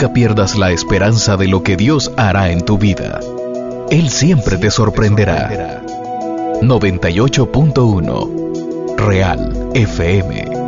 Nunca pierdas la esperanza de lo que Dios hará en tu vida. Él siempre te sorprenderá. 98.1 Real FM.